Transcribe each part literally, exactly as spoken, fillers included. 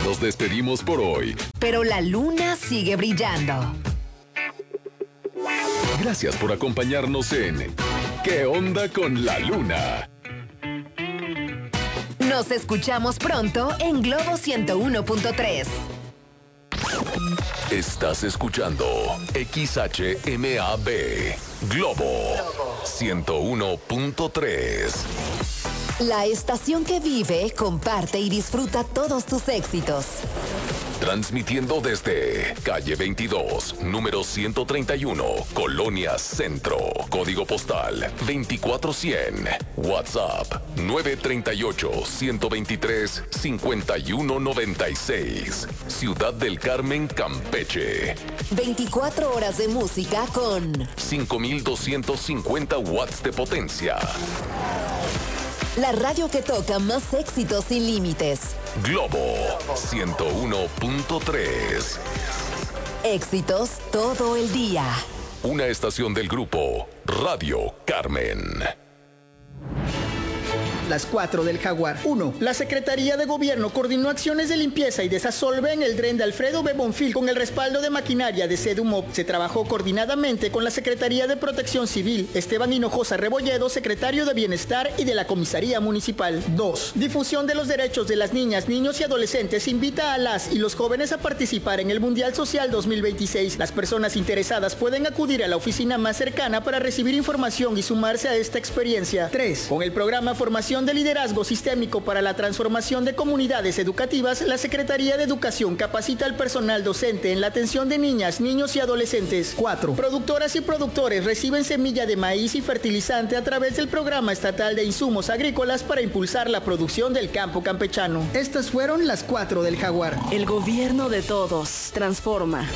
Nos despedimos por hoy. Pero la luna sigue brillando. Gracias por acompañarnos en ¿Qué onda con la luna? Nos escuchamos pronto en Globo ciento uno punto tres. Estás escuchando X H M A B Globo ciento uno punto tres. La estación que vive, comparte y disfruta todos tus éxitos. Transmitiendo desde calle veintidós, número ciento treinta y uno, Colonia Centro. Código postal veinticuatro cien. WhatsApp nueve tres ocho, uno dos tres, cinco uno nueve seis. Ciudad del Carmen, Campeche. veinticuatro horas de música con cinco mil doscientos cincuenta watts de potencia. La radio que toca más éxitos sin límites. Globo ciento uno punto tres. Éxitos todo el día. Una estación del grupo Radio Carmen. Las cuatro del Jaguar. uno. La Secretaría de Gobierno coordinó acciones de limpieza y desasolve en el dren de Alfredo B. Bonfil con el respaldo de maquinaria de Sedumop. Se trabajó coordinadamente con la Secretaría de Protección Civil, Esteban Hinojosa Rebolledo, secretario de Bienestar, y de la Comisaría Municipal. dos. Difusión de los derechos de las niñas, niños y adolescentes invita a las y los jóvenes a participar en el Mundial Social dos mil veintiséis. Las personas interesadas pueden acudir a la oficina más cercana para recibir información y sumarse a esta experiencia. tres. Con el programa Formación de Liderazgo Sistémico para la Transformación de Comunidades Educativas, la Secretaría de Educación capacita al personal docente en la atención de niñas, niños y adolescentes. cuatro. Productoras y productores reciben semilla de maíz y fertilizante a través del Programa Estatal de Insumos Agrícolas para impulsar la producción del campo campechano. Estas fueron las cuatro del Jaguar. El gobierno de todos transforma.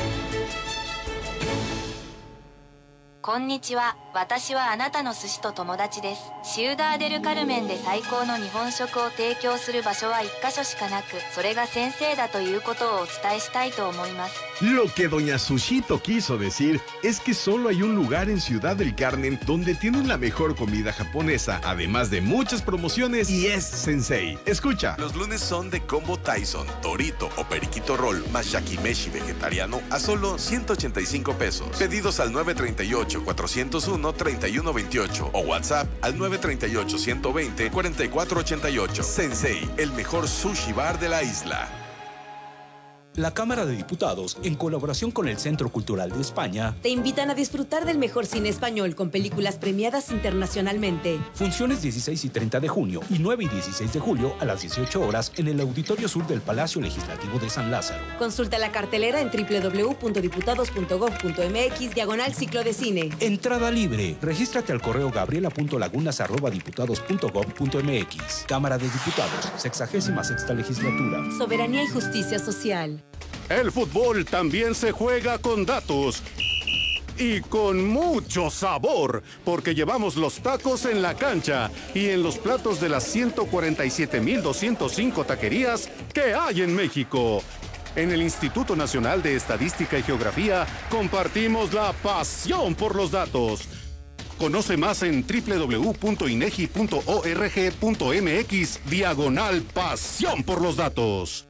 こんにちは。私はあなたの寿司と友達です。シウダーデルカルメンで最高の日本食を提供する場所は一箇所しかなく、それが先生だということをお伝えしたいと思います。 Lo que doña Sushito quiso decir es que solo hay un lugar en Ciudad del Carmen donde tienen la mejor comida japonesa, además de muchas promociones, y es Sensei. Escucha. Los lunes son de combo Tyson, Torito o Periquito Roll más Yakimeshi vegetariano a solo ciento ochenta y cinco pesos. Pedidos al nueve tres ocho, cuatro cero uno, tres uno dos ocho o WhatsApp al nueve tres ocho, uno dos cero, cuatro cuatro ocho ocho. Sensei, el mejor sushi bar de la isla. La Cámara de Diputados, en colaboración con el Centro Cultural de España, te invitan a disfrutar del mejor cine español con películas premiadas internacionalmente. Funciones dieciséis y treinta de junio y nueve y dieciséis de julio a las dieciocho horas en el Auditorio Sur del Palacio Legislativo de San Lázaro. Consulta la cartelera en doble u doble u doble u punto diputados punto gob punto mx diagonal ciclo de cine. Entrada libre. Regístrate al correo gabriela punto lagunas arroba diputados punto gob punto mx. Cámara de Diputados, sexagésima sexta legislatura. Soberanía y justicia social. El fútbol también se juega con datos y con mucho sabor, porque llevamos los tacos en la cancha y en los platos de las ciento cuarenta y siete mil doscientas cinco taquerías que hay en México. En el Instituto Nacional de Estadística y Geografía compartimos la pasión por los datos. Conoce más en doble u doble u doble u punto inegi punto org punto mx diagonal pasión por los datos.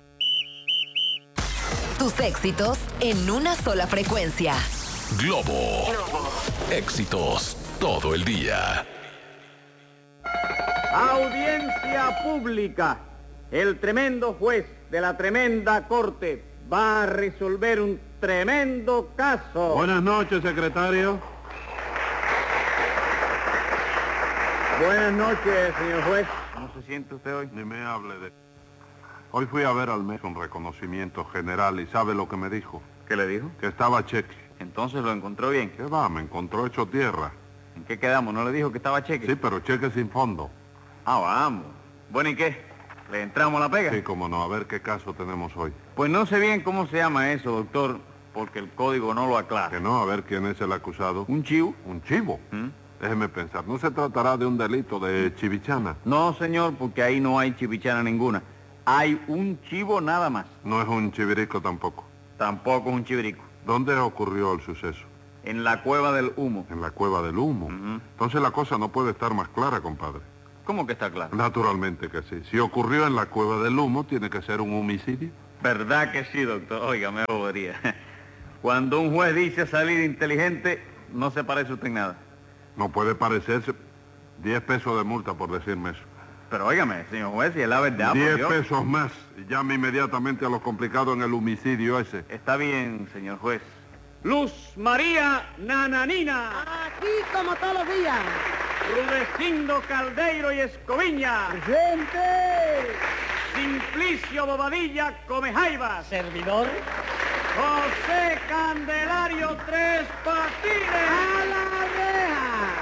Tus éxitos en una sola frecuencia. Globo. Éxitos todo el día. Audiencia pública. El tremendo juez de la tremenda corte va a resolver un tremendo caso. Buenas noches, secretario. Buenas noches, señor juez. ¿Cómo se siente usted hoy? Ni me hable de... Hoy fui a ver al mes con reconocimiento general y ¿sabe lo que me dijo? ¿Qué le dijo? Que estaba cheque. Entonces lo encontró bien. ¿Qué va? Me encontró hecho tierra. ¿En qué quedamos? ¿No le dijo que estaba cheque? Sí, pero cheque sin fondo. Ah, vamos. Bueno, ¿y qué? ¿Le entramos a la pega? Sí, cómo no. A ver qué caso tenemos hoy. Pues no sé bien cómo se llama eso, doctor, porque el código no lo aclara. Que no, a ver quién es el acusado. ¿Un chivo? ¿Un chivo? ¿Mm? Déjeme pensar. ¿No se tratará de un delito de chivichana? No, señor, porque ahí no hay chivichana ninguna. Hay un chivo nada más. No es un chivirico tampoco. Tampoco es un chivirico. ¿Dónde ocurrió el suceso? En la Cueva del Humo. En la Cueva del Humo. Uh-huh. Entonces la cosa no puede estar más clara, compadre. ¿Cómo que está claro? Naturalmente que sí. Si ocurrió en la Cueva del Humo, tiene que ser un homicidio. ¿Verdad que sí, doctor? Oiga, me bobería. Cuando un juez dice salir inteligente, no se parece usted en nada. No puede parecerse. Diez pesos de multa por decirme eso. Pero óigame, señor juez, si es la verdad, Diez por Dios. pesos más. Y llame inmediatamente a los complicados en el homicidio ese. Está bien, señor juez. Luz María Nananina. Aquí como todos los días. Rudecindo Caldeiro y Escoviña. ¡Presente! Simplicio Bobadilla Comejaivas. Servidor. José Candelario Tres Patines. ¡A la reja!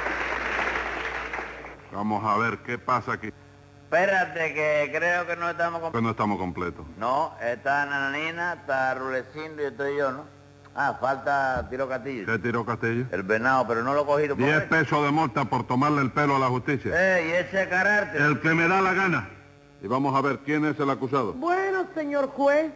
Vamos a ver qué pasa aquí. Espérate, que creo que no estamos Que completos. no estamos completos. No, está Nananina, está Rulecindo y estoy yo, ¿no? Ah, falta Tiro Castillo. ¿Qué tiró Castillo? El venado, pero no lo he cogido por Diez ahí. pesos de multa por tomarle el pelo a la justicia. Eh, y ese carácter. El que me da la gana. Y vamos a ver quién es el acusado. Bueno, señor juez,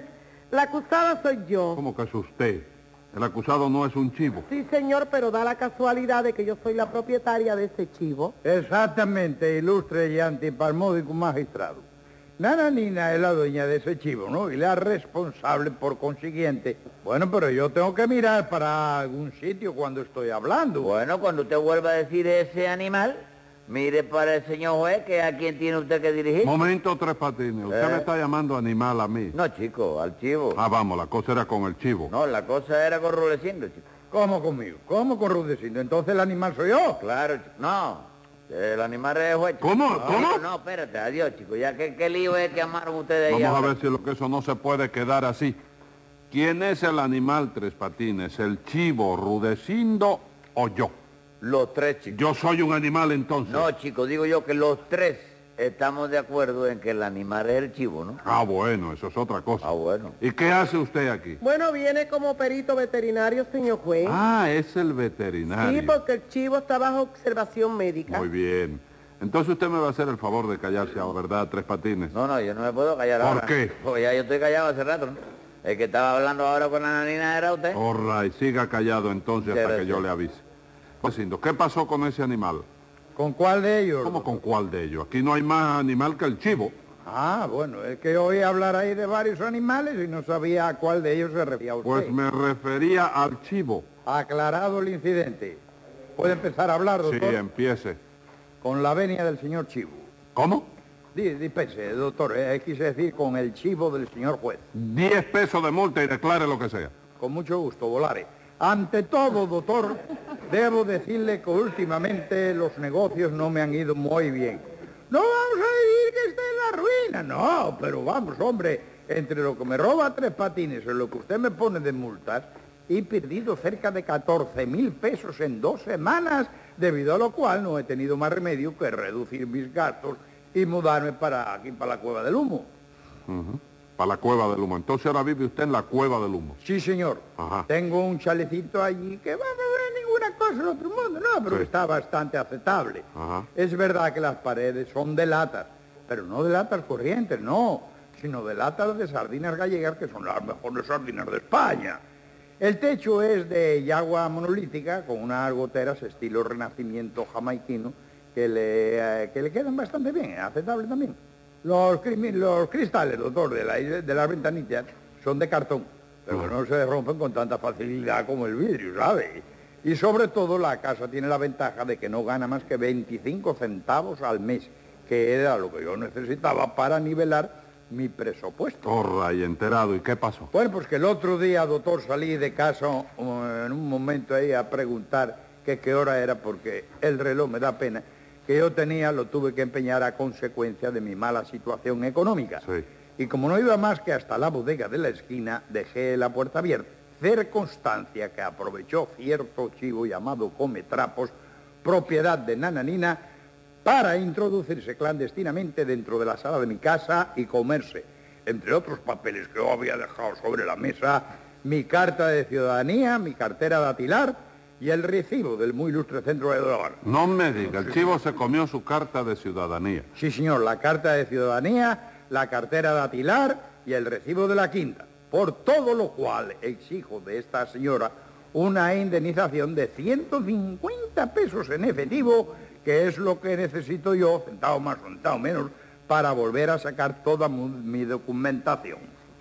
la acusada soy yo. ¿Cómo que es usted? El acusado no es un chivo. Sí, señor, pero da la casualidad de que yo soy la propietaria de ese chivo. Exactamente, ilustre y antipalmódico magistrado. Nananina es la dueña de ese chivo, ¿no? Y la responsable por consiguiente. Bueno, pero yo tengo que mirar para algún sitio cuando estoy hablando. Bueno, cuando usted vuelva a decir ese animal, mire para el señor juez, que a quién tiene usted que dirigir. Momento, Tres Patines. Usted ¿Eh? me está llamando animal a mí. No, chico, al chivo. Ah, vamos, la cosa era con el chivo. No, la cosa era con Rulecindo, chico. ¿Cómo conmigo? ¿Cómo con Rudecindo? Entonces el animal soy yo. Claro, chico. No, el animal es el juez, chico. ¿Cómo? No, ¿Cómo? No, espérate, adiós, chico. Ya, ¿qué, qué lío es que amaron ustedes ahí Vamos a ahora? ver si lo que eso no se puede quedar así. ¿Quién es el animal, Tres Patines? ¿El chivo, Rudecindo o yo? Los tres, chicos. Yo soy un animal entonces. No, chico, digo yo que los tres estamos de acuerdo en que el animal es el chivo, ¿no? Ah, bueno, eso es otra cosa. Ah, bueno. ¿Y qué hace usted aquí? Bueno, viene como perito veterinario, señor juez. Ah, es el veterinario. Sí, porque el chivo está bajo observación médica. Muy bien. Entonces usted me va a hacer el favor de callarse ahora, ¿verdad, Tres Patines? No, no, yo no me puedo callar ¿Por ahora. qué? Porque ya yo estoy callado hace rato, ¿no? El que estaba hablando ahora con la nanina era usted. All right, siga callado entonces Muchas hasta que gracias. yo le avise. Rudecindo, ¿qué pasó con ese animal? ¿Con cuál de ellos? ¿Cómo con cuál de ellos? Aquí no hay más animal que el chivo. Ah, bueno, es que oí hablar ahí de varios animales y no sabía a cuál de ellos se refería usted. Pues me refería al chivo. Aclarado el incidente. ¿Puede empezar a hablar, Sí, doctor? empiece. Con la venia del señor chivo. ¿Cómo? Di- Dispense, doctor, eh, quise decir con el chivo del señor juez. Diez pesos de multa y declare lo que sea. Con mucho gusto, Volare. Ante todo, doctor, debo decirle que últimamente los negocios no me han ido muy bien. No vamos a decir que esté en la ruina, no, pero vamos, hombre, entre lo que me roba Tres Patines y lo que usted me pone de multas, he perdido cerca de catorce mil pesos en dos semanas, debido a lo cual no he tenido más remedio que reducir mis gastos y mudarme para aquí, para la Cueva del Humo. Ujú. Para la Cueva del Humo. Entonces ahora vive usted en la Cueva del Humo. Sí, señor. Ajá. Tengo un chalecito allí que va, no es ninguna cosa del otro mundo, no, pero Sí. está bastante aceptable. Ajá. Es verdad que las paredes son de latas, pero no de latas corrientes, no, sino de latas de sardinas gallegas, que son las mejores sardinas de España. El techo es de yagua monolítica, con unas goteras estilo renacimiento jamaiquino, que le, eh, que le quedan bastante bien, aceptable también. Los, crimi- los cristales, doctor, de, la, de las ventanillas son de cartón, pero que no se rompen con tanta facilidad como el vidrio, ¿sabe? Y sobre todo la casa tiene la ventaja de que no gana más que veinticinco centavos al mes, que era lo que yo necesitaba para nivelar mi presupuesto. Corra y enterado. ¿Y qué pasó? Bueno, pues que el otro día, doctor, salí de casa um, en un momento ahí a preguntar que qué hora era, porque el reloj me da pena, que yo tenía, lo tuve que empeñar a consecuencia de mi mala situación económica. Sí. Y como no iba más que hasta la bodega de la esquina, dejé la puerta abierta. Circunstancia que aprovechó cierto chivo llamado Cometrapos, propiedad de Nananina, para introducirse clandestinamente dentro de la sala de mi casa y comerse, entre otros papeles que yo había dejado sobre la mesa, mi carta de ciudadanía, mi cartera datilar y el recibo del muy ilustre centro de hogar. No me diga, el chivo se comió su carta de ciudadanía. Sí, señor, la carta de ciudadanía, la cartera datilar y el recibo de la quinta. Por todo lo cual exijo de esta señora una indemnización de ciento cincuenta pesos en efectivo, que es lo que necesito yo, centavo más, centavo menos, para volver a sacar toda mu- mi documentación.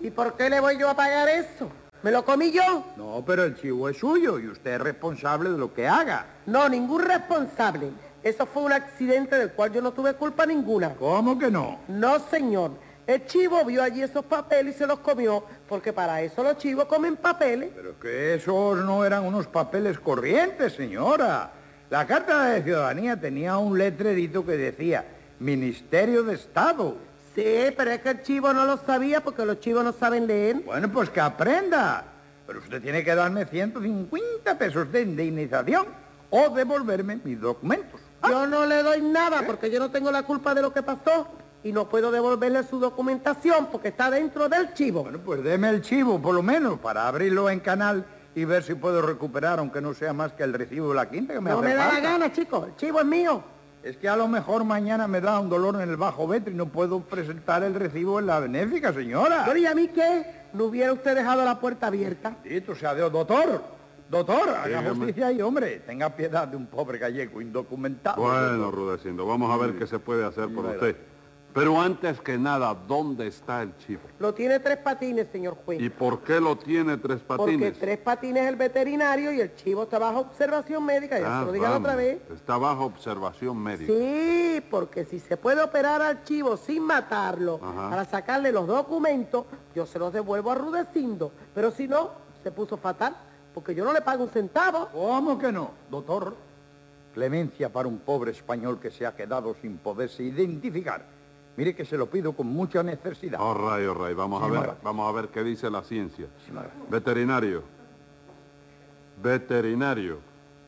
¿Y por qué le voy yo a pagar eso? ¿Me lo comí yo? No, pero el chivo es suyo y usted es responsable de lo que haga. No, ningún responsable. Eso fue un accidente del cual yo no tuve culpa ninguna. ¿Cómo que no? No, señor. El chivo vio allí esos papeles y se los comió, porque para eso los chivos comen papeles. Pero es que esos no eran unos papeles corrientes, señora. La carta de ciudadanía tenía un letrerito que decía Ministerio de Estado. Sí, pero es que el chivo no lo sabía porque los chivos no saben leer. Bueno, pues que aprenda. Pero usted tiene que darme ciento cincuenta pesos de indemnización o devolverme mis documentos. ¿Ah? Yo no le doy nada porque yo no tengo la culpa de lo que pasó y no puedo devolverle su documentación porque está dentro del chivo. Bueno, pues deme el chivo por lo menos para abrirlo en canal y ver si puedo recuperar, aunque no sea más que el recibo de la quinta que me hace falta. No me da falta. la gana, chico. El chivo es mío. Es que a lo mejor mañana me da un dolor en el bajo ventre y no puedo presentar el recibo en la benéfica, señora. Pero ¿y a mí qué? ¿No hubiera usted dejado la puerta abierta? Dito sea Dios, doctor. Doctor, haga Dígame. justicia ahí, hombre. Tenga piedad de un pobre gallego indocumentado. Bueno, Rudecindo, vamos a ver qué se puede hacer por usted. Pero antes que nada, ¿dónde está el chivo? Lo tiene Tres Patines, señor juez. ¿Y por qué lo tiene Tres Porque Patines? Tres Patines es el veterinario y el chivo está bajo observación médica. Ya se lo digan otra vez. Está bajo observación médica. Sí, porque si se puede operar al chivo sin matarlo, Ajá. para sacarle los documentos, yo se los devuelvo a Rudecindo. Pero si no, se puso fatal, porque yo no le pago un centavo. ¿Cómo que no, doctor? Clemencia para un pobre español que se ha quedado sin poderse identificar. Mire que se lo pido con mucha necesidad. Oh, ray, oh, ray. Vamos Sí, a ver, magra. vamos a ver qué dice la ciencia. Sí, magra. Veterinario. Veterinario.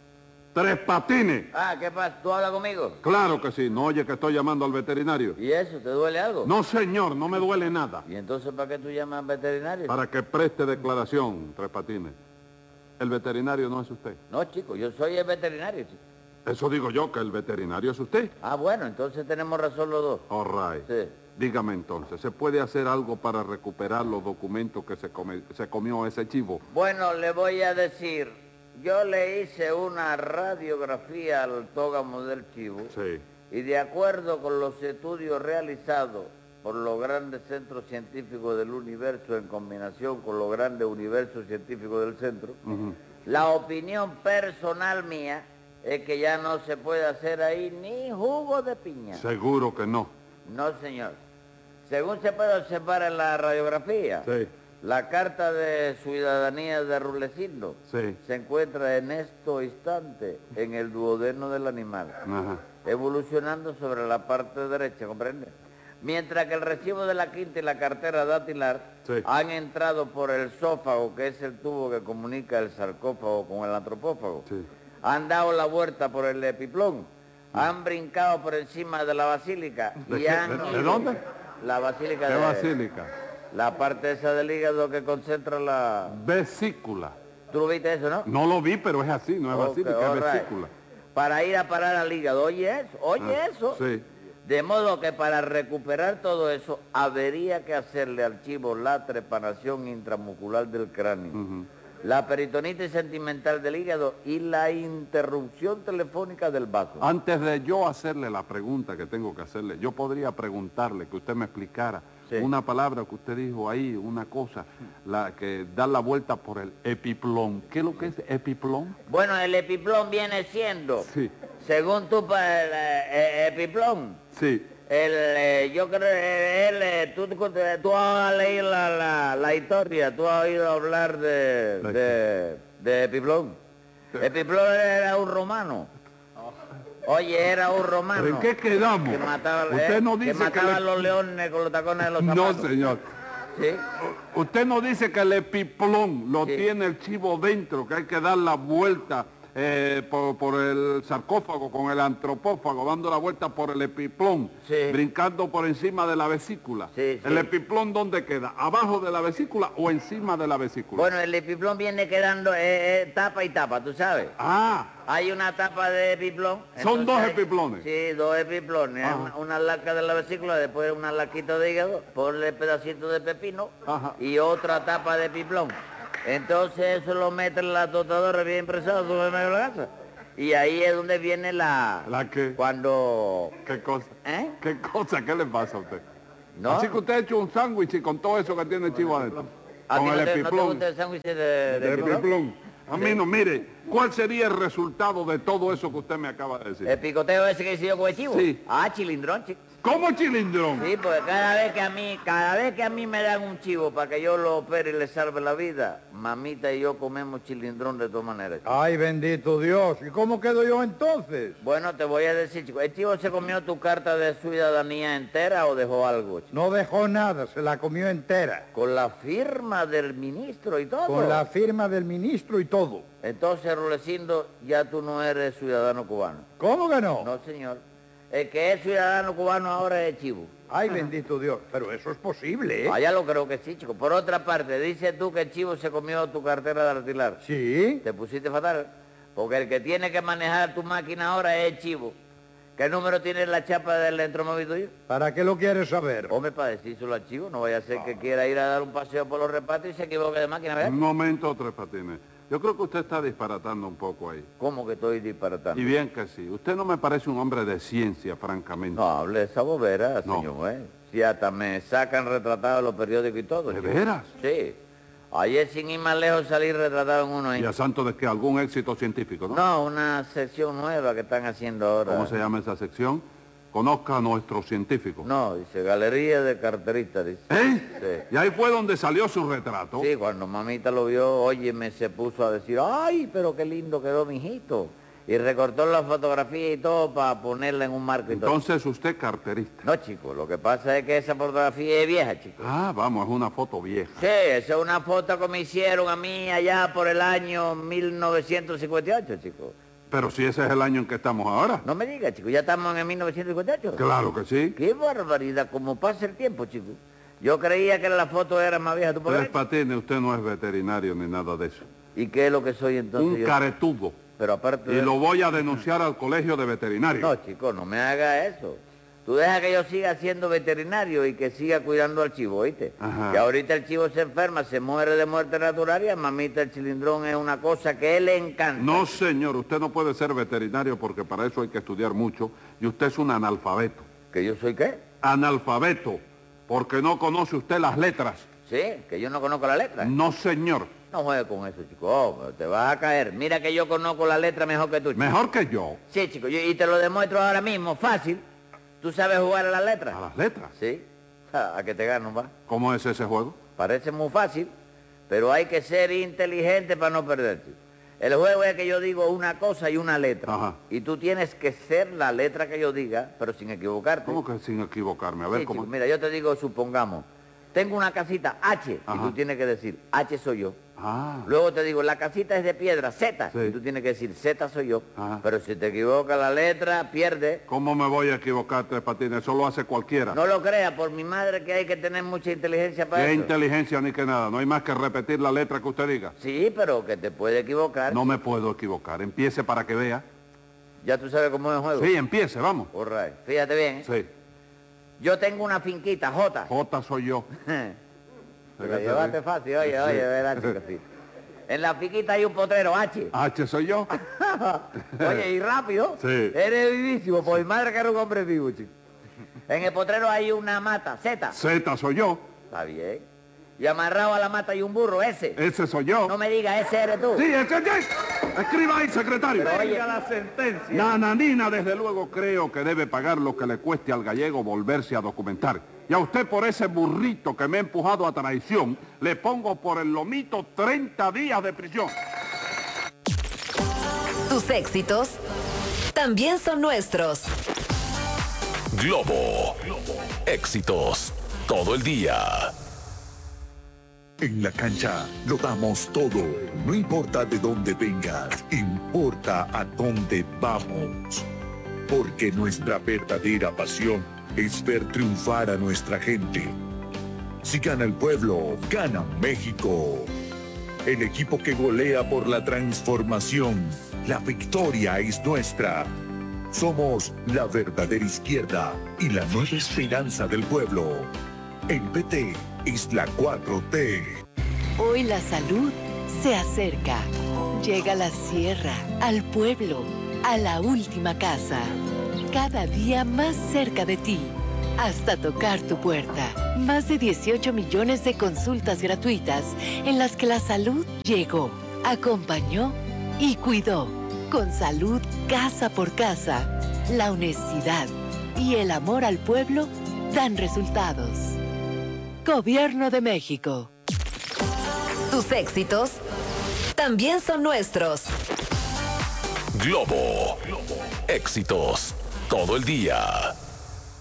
Tres Patines. Ah, ¿qué pasa? ¿Tú hablas conmigo? Claro que sí. No oye que estoy llamando al veterinario. ¿Y eso? ¿Te duele algo? No, señor, no me duele nada. ¿Y entonces para qué tú llamas al veterinario? Para que preste declaración, Tres Patines. El veterinario no es usted. No, chico, yo soy el veterinario, chico. Eso digo yo, que el veterinario es usted. Ah, bueno, entonces tenemos razón los dos. All right. Sí. Dígame entonces, ¿se puede hacer algo para recuperar los documentos que se, come- se comió ese chivo? Bueno, le voy a decir, yo le hice una radiografía al tógamo del chivo. Sí. Y de acuerdo con los estudios realizados por los grandes centros científicos del universo en combinación con los grandes universos científicos del centro, Ujú. la opinión personal mía es que ya no se puede hacer ahí ni jugo de piña. Seguro que no. No, señor. Según se puede observar en la radiografía, Sí. la carta de ciudadanía de Rudecindo Sí. se encuentra en este instante en el duodeno del animal, Ajá. evolucionando sobre la parte derecha, ¿comprende? Mientras que el recibo de la quinta y la cartera dactilar Sí. han entrado por el esófago, que es el tubo que comunica el sarcófago con el antropófago. Sí. Han dado la vuelta por el epiplón, han brincado por encima de la basílica ¿De y qué? han... ¿De- de dónde? La basílica ¿Qué de... basílica? La parte esa del hígado que concentra la... Vesícula. ¿Tú lo viste eso, no? No lo vi, pero es así, no es Ok, basílica, es all right. vesícula. Para ir a parar al hígado, oye eso, oye Ah, eso. Sí. De modo que para recuperar todo eso, habría que hacerle al chivo la trepanación intramuscular del cráneo, Ujú. la peritonitis sentimental del hígado y la interrupción telefónica del vaso. Antes de yo hacerle la pregunta que tengo que hacerle, yo podría preguntarle que usted me explicara Sí. una palabra que usted dijo ahí, una cosa, la que da la vuelta por el epiplón. ¿Qué es lo que es epiplón? Bueno, el epiplón viene siendo, Sí, según tú, pa- el eh, epiplón, sí. el, eh, yo creo, eh, el, eh, tú, tú- tú has leído la, la, la historia, tú has oído hablar de, ¿De de, de Epiplón. Epiplón era un romano. Oye, era un romano. ¿Pero en qué quedamos? Que mataba, Usted eh, no que dice que mataba le- a los leones con los tacones de los No, zapatos. señor. ¿Sí? Usted no dice que el epiplón lo Sí. tiene el chivo dentro, que hay que dar la vuelta eh, por, por el sarcófago con el antropófago, dando la vuelta por el epiplón, Sí. brincando por encima de la vesícula. Sí, sí. ¿El epiplón dónde queda? ¿Abajo de la vesícula o encima de la vesícula? Bueno, el epiplón viene quedando eh, eh, tapa y tapa, ¿tú sabes? Ah, Hay una tapa de epiplón. Son dos entonces- epiplones. Sí, dos epiplones. Ajá. Una, una laca de la vesícula, después una laquita de hígado, ponle pedacito de pepino Ajá. y otra tapa de epiplón. Entonces eso lo mete en la tostadora bien impresado, tú me medio la casa. Y ahí es donde viene la... ¿la qué? Cuando... ¿Qué cosa? ¿Eh? ¿Qué cosa? ¿Qué le pasa a usted? ¿No? Así que usted ha hecho un sándwich y con todo eso que tiene el chivo adentro. ¿A Con ti el no te, no te epiplón. gusta el sándwich de, de, De tiburón? epiplón. A mí no, mire, ¿cuál sería el resultado de todo eso que usted me acaba de decir? ¿El picoteo ese que hice yo con el chivo? Sí. Ah, chilindrón, chico. ¿Cómo chilindrón? Sí, porque cada vez que a mí, cada vez que a mí me dan un chivo para que yo lo opere y le salve la vida, mamita y yo comemos chilindrón de todas maneras. Ay, bendito Dios. ¿Y cómo quedo yo entonces? Bueno, te voy a decir, chico, ¿el chivo se comió tu carta de ciudadanía entera o dejó algo, chico? No dejó nada, se la comió entera. Con la firma del ministro y todo. Con la firma del ministro y todo. Entonces, Rulecindo, ya tú no eres ciudadano cubano. ¿Cómo que no? No, señor. El que es ciudadano cubano ahora es chivo. Ay, bendito Dios. Pero eso es posible, ¿eh? Ah, ya lo creo que sí, chico. Por otra parte, dices tú que el chivo se comió tu cartera de alquilar. Sí. Te pusiste fatal. Porque el que tiene que manejar tu máquina ahora es el chivo. ¿Qué número tiene la chapa del electromóvil tuyo? ¿Para qué lo quieres saber? Hombre, para decírselo al chivo. No vaya a ser que quiera ir a dar un paseo por los repartos y se equivoque de máquina, ¿verdad? Un momento, Tres Patines. Yo creo que usted está disparatando un poco ahí. ¿Cómo que estoy disparatando? Y bien que sí. Usted no me parece un hombre de ciencia, francamente. No hable esa bobera, No. señor. ¿eh? Si hasta me sacan retratado en los periódicos y todo. ¿De chico. veras? Sí. Ayer sin ir más lejos salí retratado en uno ahí. ¿Y a santo de que algún éxito científico, no? No, una sección nueva que están haciendo ahora. ¿Cómo se llama esa sección? Conozca a nuestros científicos. No, dice Galería de Carteristas, dice. ¿Eh? Sí. Y ahí fue donde salió su retrato. Sí, cuando mamita lo vio, óyeme, se puso a decir, ay, pero qué lindo quedó mi hijito. Y recortó la fotografía y todo para ponerla en un marco y todo. Entonces usted carterista. No, chico, lo que pasa es que esa fotografía es vieja, chico. Ah, vamos, es una foto vieja. Sí, esa es una foto que me hicieron a mí allá por el año mil novecientos cincuenta y ocho, chico. Pero si ese es el año en que estamos ahora. No me digas, chico, ya estamos en el mil novecientos cincuenta y ocho. Claro que sí. Qué barbaridad, como pasa el tiempo, chico. Yo creía que la foto era más vieja, ¿tú puedes Tres creer? Patines, usted no es veterinario ni nada de eso. ¿Y qué es lo que soy entonces? Un yo? caretudo. Pero aparte Y de... lo voy a denunciar al colegio de veterinarios. No, chico, no me haga eso. Tú deja que yo siga siendo veterinario y que siga cuidando al chivo, ¿oíste? Ajá. Que ahorita el chivo se enferma, se muere de muerte natural y a mamita el chilindrón es una cosa que él le encanta. No, señor, usted no puede ser veterinario porque para eso hay que estudiar mucho y usted es un analfabeto. ¿Que yo soy qué? Analfabeto, porque no conoce usted las letras. Sí, que yo no conozco la letra. No, señor. No juegues con eso, chico. Oh, te vas a caer. Mira que yo conozco la letra mejor que tú, chico. Mejor que yo. Sí, chico, yo- y te lo demuestro ahora mismo, fácil. ¿Tú sabes jugar a las letras? ¿A las letras? Sí. A, a que te gano, va. ¿Cómo es ese juego? Parece muy fácil, pero hay que ser inteligente para no perder, chico. El juego es que yo digo una cosa y una letra. Ajá. Y tú tienes que ser la letra que yo diga, pero sin equivocarte. ¿Cómo que sin equivocarme? A ver Sí, cómo. chico, mira, yo te digo, supongamos, tengo una casita H, Ajá. y tú tienes que decir, H soy yo. Ah. Luego te digo, la casita es de piedra, Z, Sí. y tú tienes que decir, Z soy yo. Ajá. Pero si te equivocas la letra, pierde. ¿Cómo me voy a equivocar, Tres Patines? Eso lo hace cualquiera. No lo creas, por mi madre que hay que tener mucha inteligencia para Qué eso. inteligencia ni que nada. No hay más que repetir la letra que usted diga. Sí, pero que te puede equivocar. No me puedo equivocar. Empiece para que vea. Ya tú sabes cómo es el juego. Sí, empiece, vamos. All right. Fíjate bien. ¿eh? Sí. Yo tengo una finquita, J. J soy yo. Te la llevaste fácil, oye, oye, verás, chico, sí. En la finquita hay un potrero, H. H soy yo. Oye, y rápido. Sí. Eres vivísimo, por mi madre que era un hombre vivo, chico. En el potrero hay una mata, Z. Z soy yo. Está bien. Y amarrado a la mata hay un burro, S. Ese soy yo. No me digas, ese eres tú. Sí, ese es. Escriba ahí, secretario. Pero, oye, Venga la sentencia. Nananina, desde luego, creo que debe pagar lo que le cueste al gallego volverse a documentar. Y a usted por ese burrito que me ha empujado a traición, le pongo por el lomito treinta días de prisión. Tus éxitos también son nuestros. Globo. Éxitos todo el día. En la cancha lo damos todo. No importa de dónde vengas, importa a dónde vamos. Porque nuestra verdadera pasión es ver triunfar a nuestra gente. Si gana el pueblo, gana México. El equipo que golea por la transformación. La victoria es nuestra. Somos la verdadera izquierda y la nueva esperanza del pueblo. El P T es la cuatro T. Hoy la salud se acerca. Llega a la sierra, al pueblo, a la última casa. Cada día más cerca de ti. hasta tocar tu puerta. Más de dieciocho millones de consultas gratuitas en las que la salud llegó, acompañó y cuidó. Con salud casa por casa, la honestidad y el amor al pueblo dan resultados. Gobierno de México. Tus éxitos también son nuestros. Globo. Éxitos todo el día.